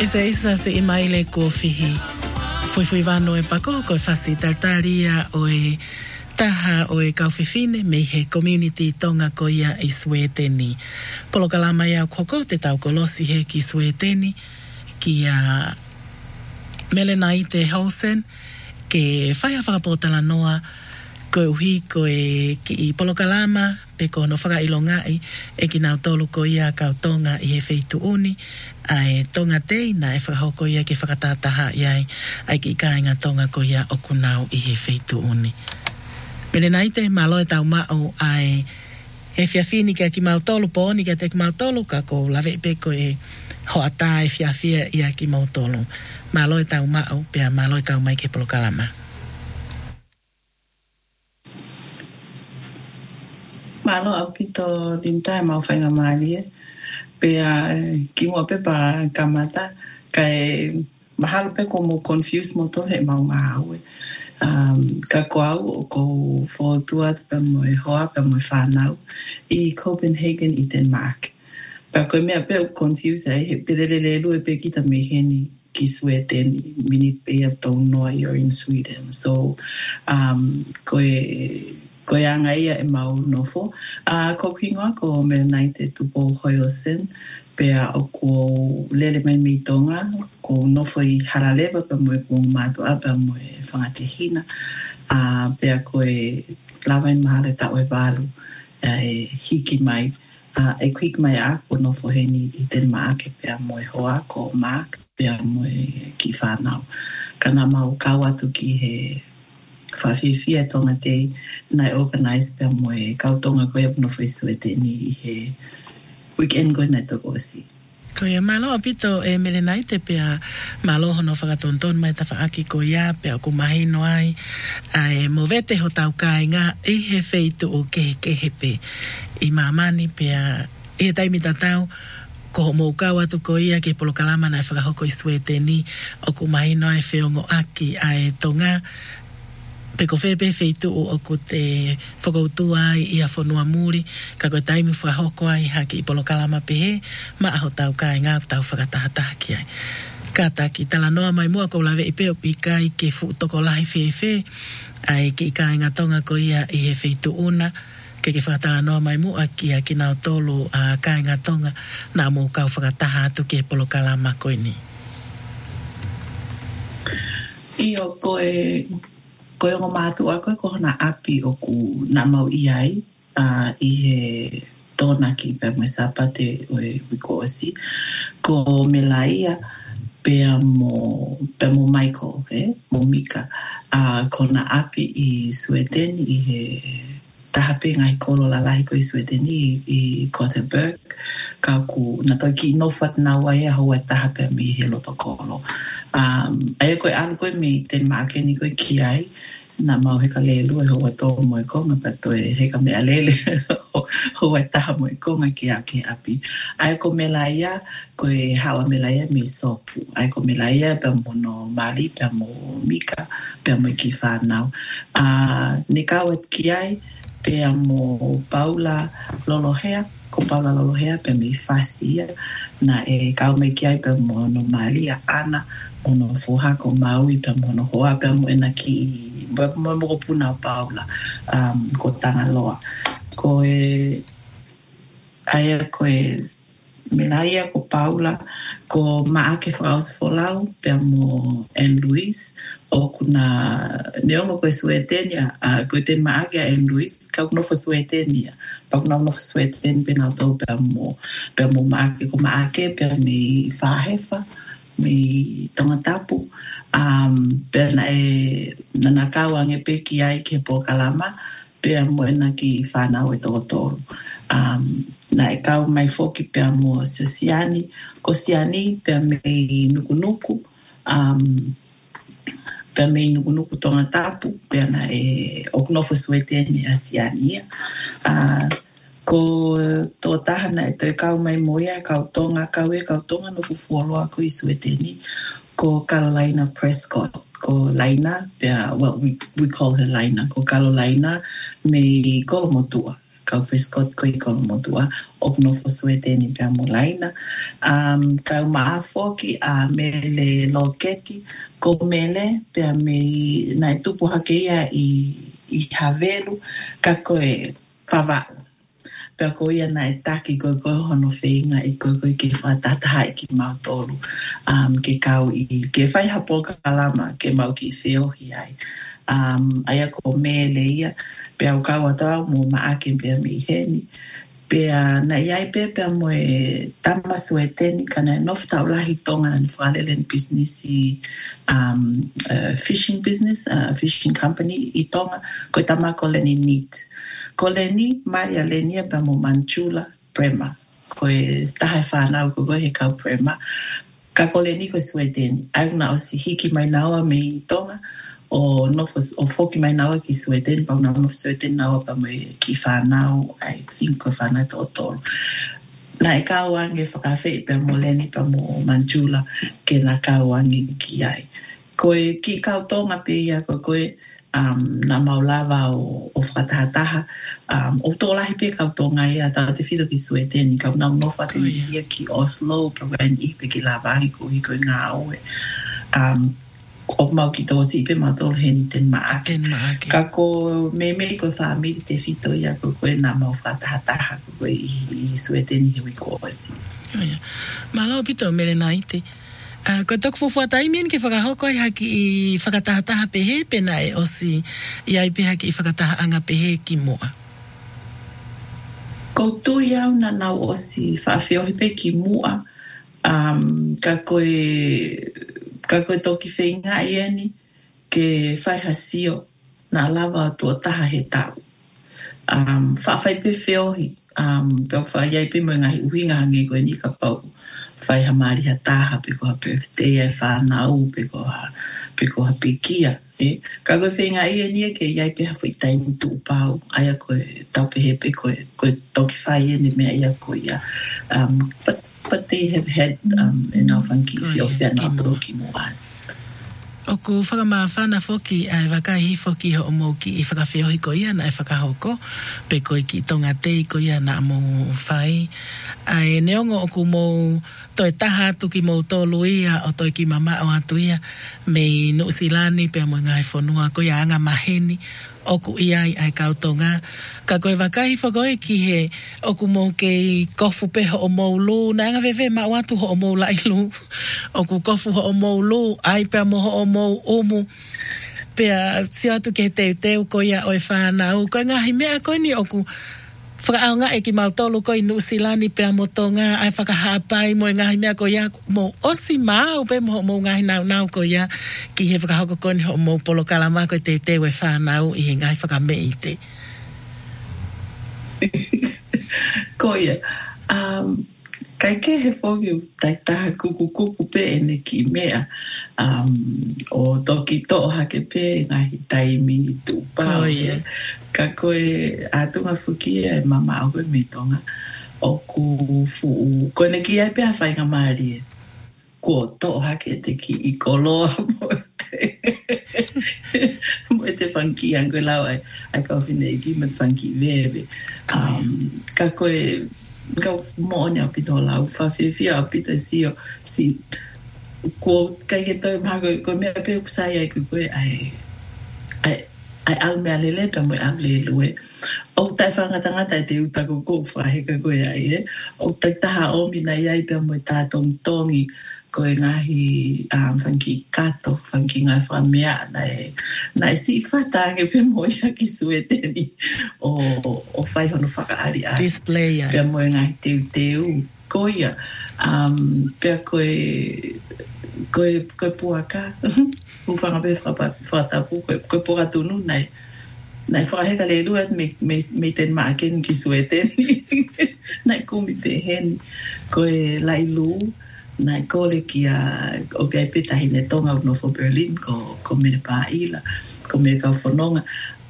Isa se imaile ko fihi. Foi vano e pako ko fasi tartaria o e taha o e kaufifine me he community tonga ko ia i Sueteni. Polo kalama ia koko te tau kolosi he ki Sueteni ki a Melenaite Hausen ke whai a whakapotala noa ko uhi ko e ki i polo kalama pe ko no whakailongai e ki nau tolu ko ia kautonga i he feitu uni ai tonga tei na e whakahoko ia ki whakatataha iai ai ki kāinga tonga ko ia o kunau i he feitu uni. Melenaite maloe tau mao ai e fiafini ki mau tolu po oni ki te ki mau tolu ka ko lawe pe ko e hoata e fiafia ia ki mau tolu. Maloe tau mao pia maloe tau mai ke polo kalama. Malo apito dinta mau whainga maali pea ki mua pepa kamata kai mahalo pe ko mo confuse mo to he mau ngā aue ka ko au o ko whotua pe mo e hoa pe mo e whanau i Copenhagen i Denmark pa ko mea pe confuse ai he te lelelelu e pe kita me heni ki Sweden mini pe a tau noa you're in Sweden so ko anga ia e mau nofo. Ko kingoa ko Melenaite tupo hoiosen pea o ko lele mai mi tonga ko nofo i haralewa pe mo e kung matua pe mo e whangatehina pea ko e lawain mahale tau e walu e hiki mai e quick mai a ko nofo heni i Denmark pea mo e hoa ko Mark pea mo e ki whanau. Kana mau kawatu ki he whawhiwhia tonga te nai organise pia mo e kautonga koe apno whai Sueteni i he weekend koe nai toko osi. Koe malo apito e Melenaite pia malo hono whakatonton mai ta whaaki ko ia pia ku mahino ai ai mo vete ho tau kāinga i he feitu o kehe pe i mamani pia i he taimi tatau ko mo kau atu ko ia ke polo kalama nai whakahoko i Sueteni o ku mahino ai whiongo aki ai tonga pe ko fepe feitu o ko te whakautua i a whanua muri ka koe taimi whahoko ai haki i polo kalama pehe ma aho tau kai ngā tau whakatahataha ki ai. Ka taki tala noa mai mua ko lawe i peo i kai ke toko lahi whewhe ai ki i kai ngā tonga ko ia i he feitu una ke whakatala noa mai mua ki a ki nao tolu a kai ngā tonga nā mō kau whakataha atu ke polo kalama koe ni. Io koe o mātua koe ko hana api o ku nā mau iai i he tōnaki pe mo sapate o e wiko osi ko Melaia pea mo Michael mo Mika ko na api i Sweden i he tahape ngai kolo la lahi ko i Sweden i Gothenburg ka ku na toi ki nofat na wai a hoa tahape mi he loto kolo ai koe anu koe mi Denmark ni koe ki ai na mau heka lelu e hoa tō mo e konga pa toi heka mea lele hoa taha mo e konga ki a ke api ai ko Melaia koe hawa Melaia mi sopu ai ko Melaia pe mo no Mali pe mo Mika pe mo ki whanau ne kawat ki ai pe mo Paula Lolohea ko Paula Lolohea pe mi fasia na e kau me ki ai pe mo no Mali a Ana mo no fuha ko Maui pe mo no hoa pe mo ena ki mo puna Paula ko tanga loa ko aia ko Melaia ko Paula ko maake fraus folau pe mo en Luis o kuna neongo ko Suetenia ko te maake en Luis ka no fo Suetenia pa no Sueten pe na to pe mo maake ko maake pe mi fahefa mi tonga tapu pena na kawa nge pe ki ai ke po kalama pe mo na ki whanau e tōtoro na e kau mai foki pe mo Siani ko Siani pe me nukunuku pe me nukunuku tonga tapu pe na e oknofo Sueteni a Siania ko tō tahana e te kau mai moia kau tonga no fufuoloa ko i Sueteni ko Carolina Prescott ko Laina well we call her Laina ko Carolina me kolomotua kau Prescott ko I kono motua o no fo Sweteni pe molaina kau maafoki a mele loketi ko mele pe me na tupu hakeia I havelu ka koe whawa pe ko ia na taki ko hono whenga I ko ke whatataha I ki mautolu ke kau I ke whai hapo kalama ke mau ki whiohi ai aia ko mele ia pe au kau atau mo maake pe me heni pe na iai pe mo tama Sweteni kana nof tau lahi tonga na whalelen business fishing business fishing company I tonga ko tama ko leni neat ko leni Maria Lenia pe mo Manchula Prema ko taha whanau ko he kau Prema ka ko leni ko Sweteni au na o si hiki mai naua me tonga o nofos o foki mai naua ki Sweteni pa una Sweteni naua pa me ki whanau I think ko whanau tōtoro na kauange whakawhi pe mo leni pa mo Manchula ke na kauange ki ai koe ki kautonga pe ia koe na maulava o whakatahataha o tō lahi pe kautonga ia ta te whido ki Sweteni kau nau nofa te ia ki Oslo pa wen I pe ki lawahi ko I koe ngā oe o mau ki tō si pe matol heni ten maake ka ko me ko whamiri te whito ia ko koe na mau whakatahataha ko koe I Sweteni hui ko osi Malo pito mele na ite ko toku fufuatai mien ke whakahoko I haki I whakatahataha pehe pena e osi I ai pe haki I whakataha anga pehe ki mua. Ko tui au na nau osi whaawhiohi pe ki mua ka koe toki whenga ieni ke whaihasio na lava tua taha he tau. Whaawhai pe whiohi pe o whaiai pe mo ngahi uhinga hangi koe ni ka pau. Whai ha mariha taha pe ko ha birthday e whanau pe ko ha pikia ka koe whenga ieni ke iai pe ha whai taimi tu pau aia koe tau pe he pe koe toki whai ieni mea ia koe ia but they have had enough funky whiohi ana toki moan O ku whakamawhana whoki ai wakahi whoki ho mo ki I whakawhiohi ko ia na e whakahoko pe koe ki tonga te ko ia na mo whai ai neongo o ku mo toi taha atu ki mo tolu ia o toi ki mama o atu ia me Nuusilani pe mo ngai whanua ko ia anga maheni o ku ia ai kautonga ka koe wakahi whakoe ki he o ku mo ke kofu pe ho o moulu na anga wewe ma watu ho o moula ilu o ku kofu ho o moulu ai pe mo ho o mou umu pe si atu ke teu ko ia o e whanau ko ngahi mea koe ni o ku whakaonga e ki mautolu ko I Nuusilani pe a motonga ai whakahapai mo e ngahi mea ko ia mo osi mau pe mo ngahi nau ko ia ki he whakahoko ko ni ho mo polo kalama ko te e whanau I he ngahi whakameite. Ko ia, kai ke he whoki tai taha kuku pe ene ki mea o toki toha ke pe ngahi taimi tu pao. Ka koe atunga fukia e mama au koe me tonga o ku fuu koe ne ki ai pe a whainga maari e ko toha ke te ki I koloa mo te funky an koe lau ai ka whine ki me funky veve ka koe ka moone a pito lau whawhiwhia a pito si ko kai ke toi maha koe mea pe ukusai ai koe ai au mea lele pe mo au lelue o tai whangatanga tai te utako ko whaheka koe ai o tai taha omi na iai pe mo tā tongi koe ngahi whanki kato whanki ngai whamea na e si whatange pe mo ia ki Sweteni o whaihono whakaari ai display ai pe mo ngahi teu koia pe koe puaka u whanga pe whatapu koe pora tunu nai whakaheka le lua me ten maaken ki Sweteni nai kumi pe hen koe lailu nai kole ki o kai pe tahine tonga no for Berlin ko mene paila ko mene ka whanonga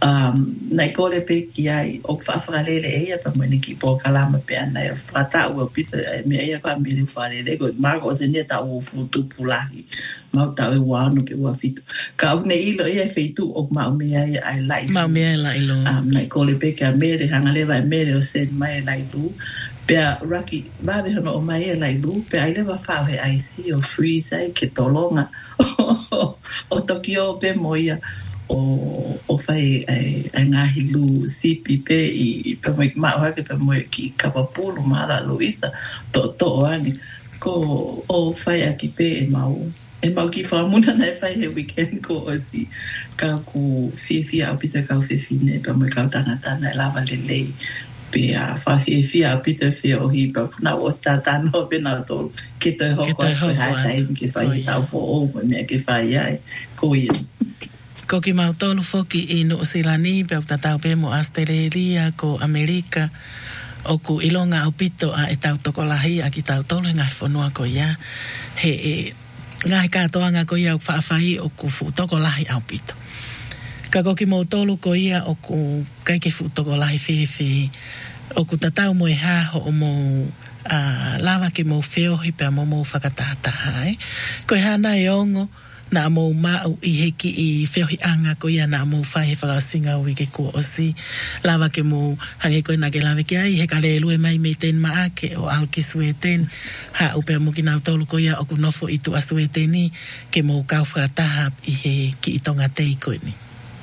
Nai kole pe ki ai o whaafaralele eia pa mwene ki po kalama pe ana e whata ua pita me eia kwa mele whalele ko mako o se nia ta ua futu pulahi mau ta ua wano pe ua fitu ka au ne ilo eia feitu o mau mea ai lai mau mea lai lo nai kole pe ki a mele hanga lewa e mele o sen mai lai lu pe a raki vawe hono o mai e lai lu pe ai lewa whao he ice o freeze ai ke tolonga o Tokyo pe moia o fai ai ngahi lu sipi pe I pe mo ma wa ke pe mo ki kapapulu mala Luisa to ani ko o fai aki pe e mau ki fa muna na fai he weekend ko osi ka ku fi a pita ka fine pe mo ka tana lava le pe a fa fi a pita fi o hi pa na o sta tano pe na to ke to ho ko ha tai ke fai ta fo o me ke fai ai ko ye ko ki mautolu foki I New Zealand pe o tatau pe mo Australia ko Amerika o ku ilonga o pito a e tau tokolahi a ki tau tolu ngai fonua ko ia he ngai katoanga ko ia whaafai o ku fu tokolahi au pito ka ko ki mautolu ko ia o ku kai ke fu tokolahi fefe o ku tatau mo e haho o mo lava ke mo feo hi pe mo whakatahataha ko e hana e ongo na mo mau I heki I whewhi anga ko ia na mo whahe whakasinga ui ke ko osi lava ke mo hange koe na ke lawe ki ai he ka le lue mai me ten maake o al ki sueten ha upe mo ki nau tolu ko ia o ku nofo I tu a sueteni ke mo kau whakataha I he ki I tonga tei koe ni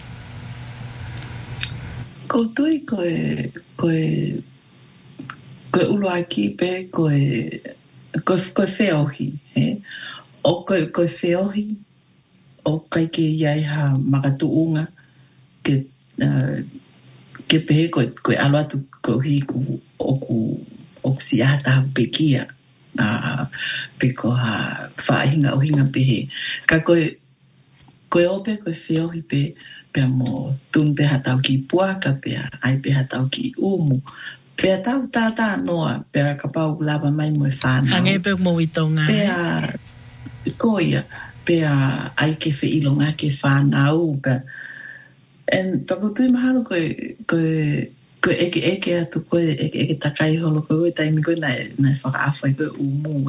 ko tui koe ulo aki pe koe wheohi o koe wheohi o kai ke iai ha makatuunga ke pehe koe alo atu ko hiku o si ata pekia pe ko ha whahinga o hinga pehe ka koe ope koe wheohi pe mo tun pe hatau ki puaka pe ai pe hatau ki umu pe tau tata noa pe ka pau lava mai mo whanau hange pe mo I tonga pe koia pe ai ke ilonga ke whanau pe and tapu tui mahalo koe eke atu koe eke takai holo koe taimi koe nai whakaawhai koe umu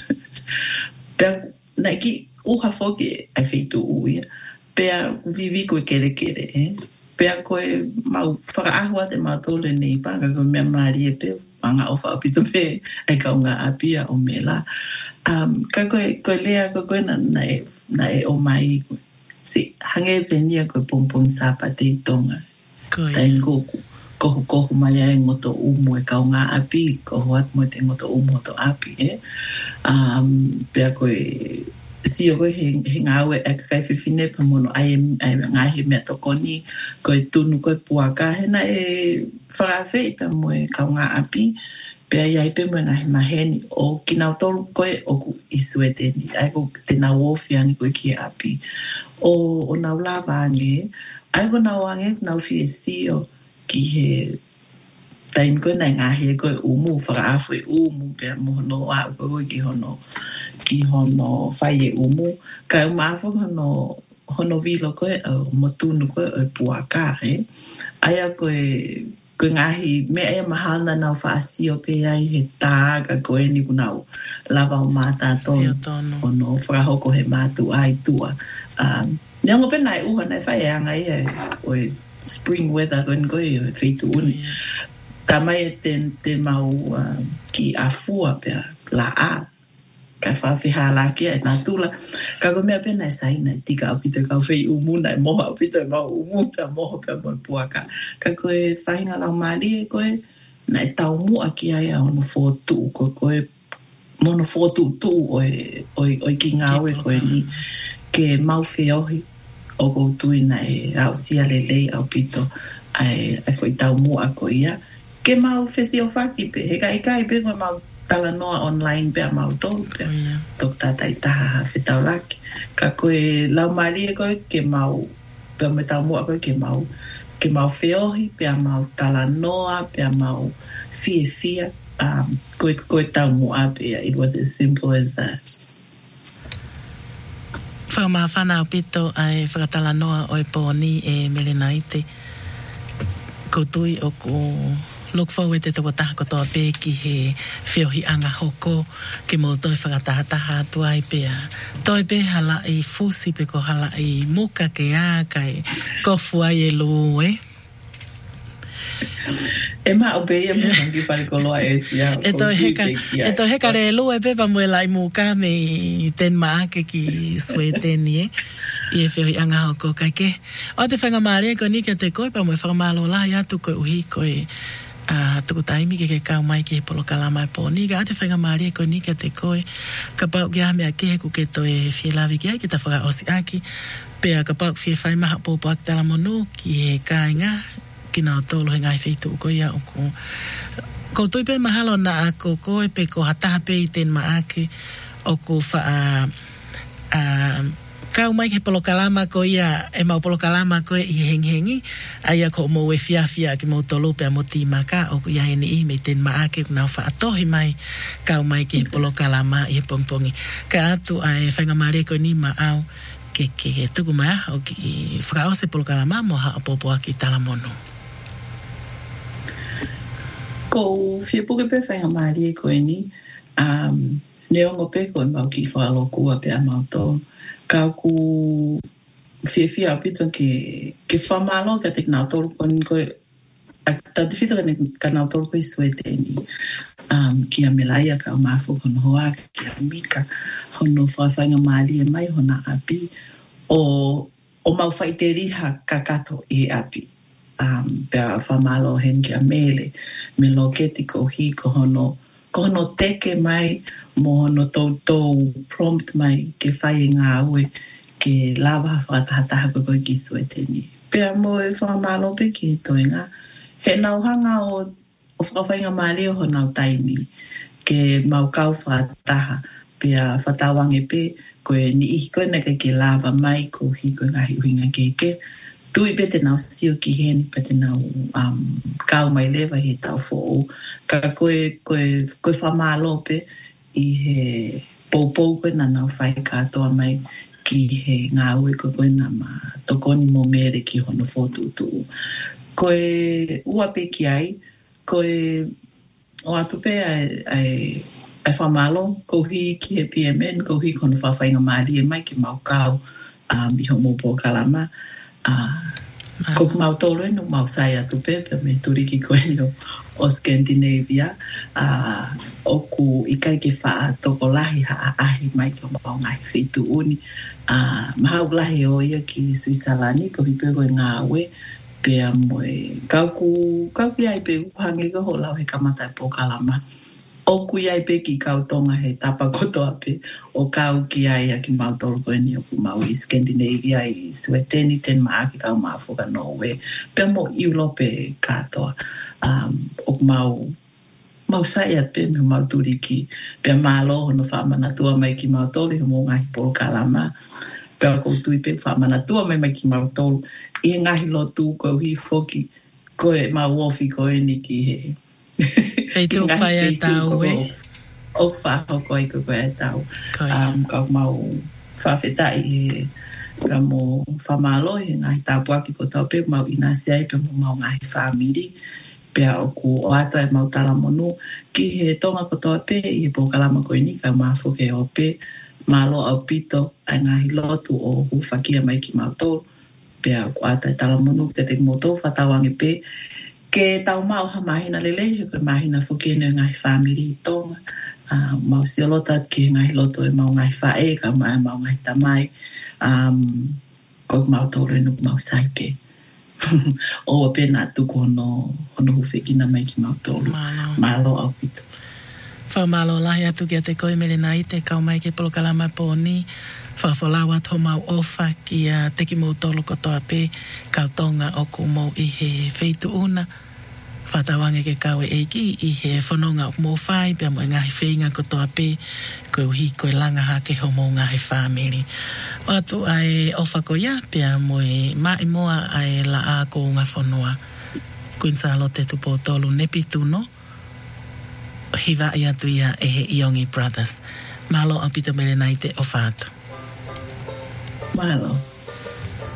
pe nai ki uha foki ai wheitu uia pe vivi koe kere pe koe mau whakaahua te mau tole nei panga koe mea maari e pe panga o whaapito pe ai kaunga apia o mela ka koe lea koe na e o mai koe si hange penia koe pompon sapa te tonga tai ngoku kohu mai ai ngoto umu e kaunga api kohu at mo te ngoto umu to api pe koe si o koe he ngawe e kai whiwhine pa mono ai ngahe mea tokoni koe tunu koe puaka he na e whakawhei pa mo e kaunga api pe ai pe mo ngahe maheni o kinau tolu koe o ku isueteni ai ko te na wofi ani koe ki api o nau lava ange ai ko nau ange nau fie sio ki he taim koe na ngahe koe umu whakaawhai umu pe mo no a koe ki hono whai e umu ka umawha hono vilo koe mo tunu koe o puaka aia koe ngahi mea ea mahana nau whaasio pe ai he tāga koe ni kunau lava o mātā tono hono whakahoko he mātu ai tua neongo pena e uha nai whai e anga ia oe spring weather koe wheitu uni tamai te mau ki afua pe la a ka whawhiha la kia e nā tula ka ko mea pena e saina tika apita ka whei umu na e moha apita mau umu ta moha pia mo puaka ka koe whahinga lau maari koe na e tau mua ki ai a ono fōtu koe mono fōtu tu oi ki ngāwe koe ni ke mau whiohi o koutui na e au sia lelei au pito ai whai tau mua koe ia ke mau whesi o whaki pe he ka i pe koe mau tala noa online pe a mau tolu pe tok tatai taha whetau laki ka koe lau maari e koe ke mau pe me tau mua koe ke mau whiohi pe a mau tala noa pe a mau fia koe tau mua pe it was as simple as that whama whanau pito ai whakatala noa o e pōni e Melenaite Kotui o ko look forward te toko taha kotoa pē ki he whiohi anga hoko ki mo toi whakatahataha atua i pēa. Toi pē hala i fusi pe ko hala i muka ke a kai kofu ai e luu e. E ma o pē e mukangi pare koloa e sia. E toi heka re luu e pepa mue lai muka me ten maake ki Sweteni e. I e whiohi anga hoko kai ke. O te whanga maare ko ni ke te koe pa mue whakamalo lahi atu koe uhi koe tuku taimi ke kau mai ki he polo kalama e po niga ate whainga maari e ko nika te koe ka pau ki ahmea ke he kuke to e whielawi ki ai ki ta whaka osi aki pea ka pau ki whai maha popo aki tala monu ki he kāinga ki nao tolo he ngai whitu uko ia uko ko tuipe mahalo na a ko koe pe ko hataha pe i ten maake o ko wha kau mai ke polo kalama ko ia e mau polo kalama ko i henghengi ai ko mo e fiafia ki mo tolo pe mo ti maka o ia ni i me ten maake na fa atohi mai kau mai ke polo kalama i pongpongi ka atu ai whainga mare ko ni ma au ke tuku mai o ki whakao se polo kalama mo ha popo aki tala mono ko whiapuke pe whainga mare ko ni neongo pe ko mau ki whaaloku pe a mau tō kau ku fia pito ke whamalo ka te nao tolu ko ta te whita ka nao tolu ko i Sweteni ki a melaia ka o mafu kono hoa ki a mika hono whawhainga maari e mai hona api o mau whaiteri ka kato i api pea whamalo hen ki a mele me lo keti ko hi ko hono teke mai mo no tau prompt mai ke whai ngā ue ke lawa whakatahataha ko ki Sweteni. Pea mo e whamalo pe ki toenga. He nauhanga o whakawhainga maari o nau taimi ke mau kau whakataha. Pea whatawange pe koe ni ihi koe naka ke lawa mai ko hi koe ngahi uhinga ke. Tui pe te nau sio ki heni pe te nau kau mai lewa he tau fō. Ka koe whamalo pe i he poupou koe na nau whai katoa mai ki he ngā ue koe na ma tokoni mo mere ki hono whotutu. Koe ua pe ki ai, koe o atu pe ai whamalo, ko hi ki he PMN, ko hi kono whawhainga maari e mai ki mau kau i homo po kalama. Ko mau tolo no mau sai atu pe me turi ki koe o Scandinavia o ku ikai ke wha toko lahi ahi mai ki o mau ngai whitu uni mahau lahi o ia ki Switzerlandi ko hipe koe ngā ue pea moe kau ki ai pe uhangi ko ho lau he kamata e po kalama o ku iai pe ki kau tonga he tapa kotoa pe o kau ki ai a ki mau tolo koe ni o ku mau i Scandinavia i Sweteni ten maa ki kau maa whuka Norway pea mo iulo pe katoa o mau sai at pe me mau turi ki pe malo no whamana tua mai ki mau tolu mo ngahi polo kalama pe ko tui pe whamana tua mai ki mau tolu i ngahi lo tu ko hi foki ko e mau wofi ko e ni ki he Pei tu whai e tau e o whaho ko e ko e tau ka mau whawhetai e ka mo whamalo i ngahi tāpuaki ko tau pe mau inasiai pe mo mau ngahi whamiri pea o ku o ata e mau tala monu ki he tonga kotoa pe i he pōkalama koe ni ka mafuke o pe malo au pito ai ngahi lotu o hufakia mai ki mau tō pea o ku ata e tala monu ke te moto whatawange pe ke tau mau ha mahina lele he koe mahina fuke ne ngahi whamiri i tonga mau siolotat ki ngahi lotu e mau ngahi whae ka mai mau ngahi tamai ko mau tōre nuk mau saipe o pena tu kono hufekina mai ki mau tolu malo au pito whamalo lahi atu ki a te koe mele nai te kau mai ke polo kalama pōni whawholawa tō mau ofa ki a teki mau tolu kotoa pe kau tonga o ku mau i he wheitu una whatawange ke kau e eiki i he whanonga o mau whai pia mo ngahi whainga kotoa pe koe uhi koe langaha ke homo ngahi whamiri o atu ai ofa ko ia pia mo e mai moa ai la a ko ngā whanua kuinsalo te tupo tolu nepitu no hiva ia tu ia e he Iongi Brothers malo au pita mele nai te ofa atu malo